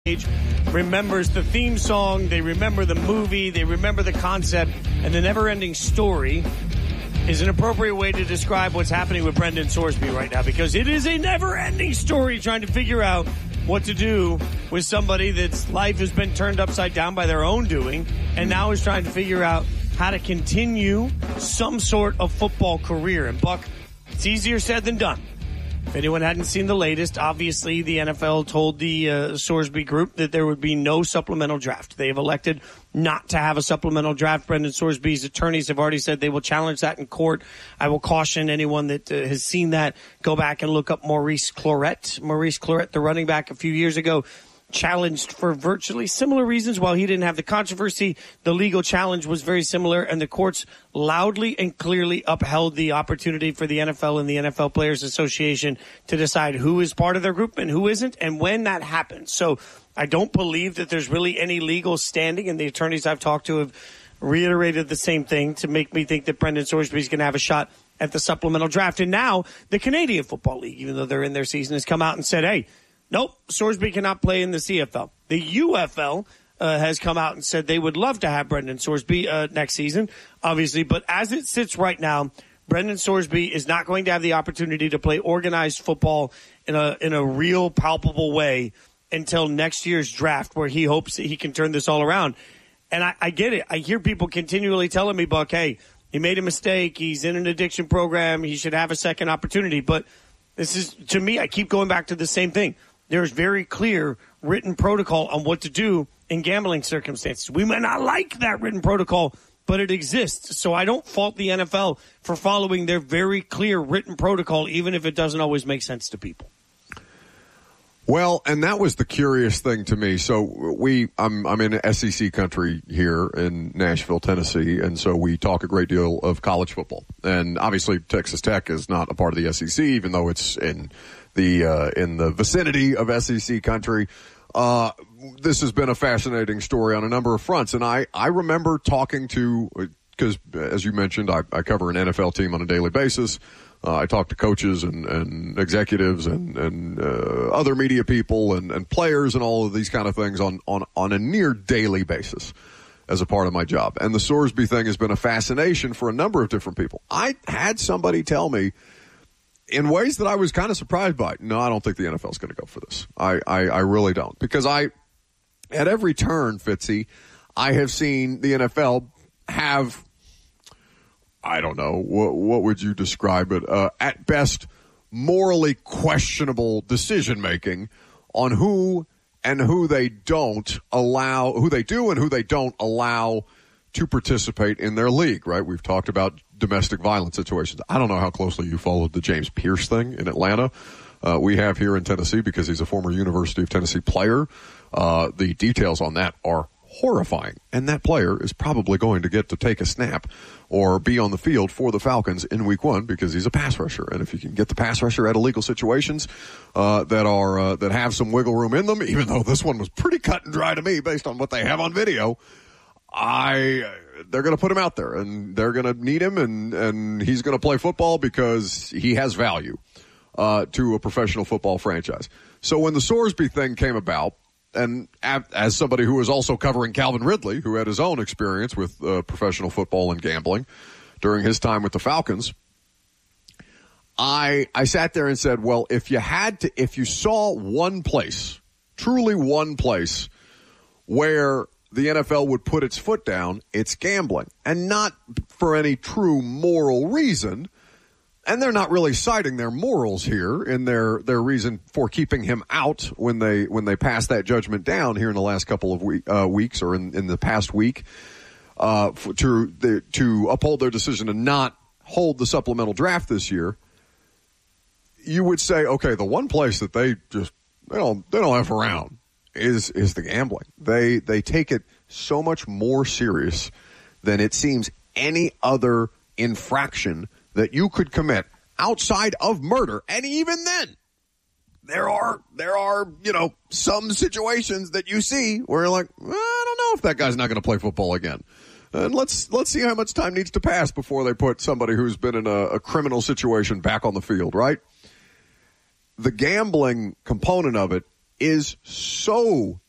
remembers the theme song, they remember the movie, they remember the concept, and the never-ending story is an appropriate way to describe what's happening with Brendan Sorsby right now, because it is a never-ending story trying to figure out what to do with somebody that's life has been turned upside down by their own doing, and now is trying to figure out how to continue some sort of football career. And Buck, it's easier said than done. If anyone hadn't seen the latest, obviously the NFL told the Sorsby group that there would be no supplemental draft. They have elected not to have a supplemental draft. Brendan Sorsby's attorneys have already said they will challenge that in court. I will caution anyone that has seen that, go back and look up Maurice Clarett. Maurice Clarett, the running back a few years ago, challenged for virtually similar reasons. While he didn't have the controversy, the legal challenge was very similar, and the courts loudly and clearly upheld the opportunity for the NFL and the NFL Players Association to decide who is part of their group and who isn't, and when that happens. So I don't believe that there's really any legal standing, and the attorneys I've talked to have reiterated the same thing to make me think that Brendan Sorsby is going to have a shot at the supplemental draft. And now the Canadian Football League, even though they're in their season, has come out and said, hey, nope, Sorsby cannot play in the CFL. The UFL has come out and said they would love to have Brendan Sorsby next season, obviously. But as it sits right now, Brendan Sorsby is not going to have the opportunity to play organized football in a real palpable way until next year's draft, where he hopes that he can turn this all around. And I get it. I hear people continually telling me, Buck, hey, he made a mistake. He's in an addiction program. He should have a second opportunity. But this is, to me, I keep going back to the same thing. There's very clear written protocol on what to do in gambling circumstances. We might not like that written protocol, but it exists. So I don't fault the NFL for following their very clear written protocol, even if it doesn't always make sense to people. Well, and that was the curious thing to me. So I'm in SEC country here in Nashville, Tennessee, and so we talk a great deal of college football. And obviously Texas Tech is not a part of the SEC, even though it's in the vicinity of SEC country. This has been a fascinating story on a number of fronts. And I remember talking to, because as you mentioned, I cover an NFL team on a daily basis. I talk to coaches and executives and other media people and players and all of these kind of things on a near daily basis as a part of my job. And the Sorsby thing has been a fascination for a number of different people. I had somebody tell me, in ways that I was kind of surprised by, no, I don't think the NFL is going to go for this. I really don't. Because at every turn, Fitzy, I have seen the NFL have, I don't know, what would you describe it, at best, morally questionable decision-making on who they don't allow, who they do and who they don't allow to participate in their league, right? We've talked about domestic violence situations. I don't know how closely you followed the James Pierce thing in Atlanta. We have here in Tennessee, because he's a former University of Tennessee player. The details on that are horrifying. And that player is probably going to get to take a snap or be on the field for the Falcons in week 1 because he's a pass rusher. And if you can get the pass rusher out of legal situations that have some wiggle room in them, even though this one was pretty cut and dry to me based on what they have on video, they're going to put him out there, and they're going to need him, and he's going to play football because he has value to a professional football franchise. So when the Sorsby thing came about, and as somebody who was also covering Calvin Ridley, who had his own experience with professional football and gambling during his time with the Falcons, I sat there and said, well, if you saw one place, truly one place, where the NFL would put its foot down, it's gambling. And not for any true moral reason. And they're not really citing their morals here in their reason for keeping him out when they pass that judgment down here in the last couple of weeks or in the past week to uphold their decision to not hold the supplemental draft this year. You would say, okay, the one place that they don't F around is the gambling. They take it so much more serious than it seems any other infraction that you could commit outside of murder. And even then, there are some situations that you see where you're like, well, I don't know if that guy's not going to play football again. And let's see how much time needs to pass before they put somebody who's been in a criminal situation back on the field, right? The gambling component of it is so